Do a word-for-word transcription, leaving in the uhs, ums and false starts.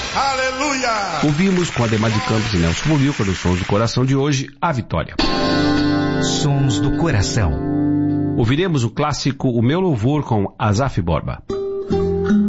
Aleluia! Ouvimos com Ademar de Campos e Nelson Movilca nos Sons do Coração de hoje, A Vitória. Sons do Coração. Ouviremos o clássico O Meu Louvor com Asaf Borba.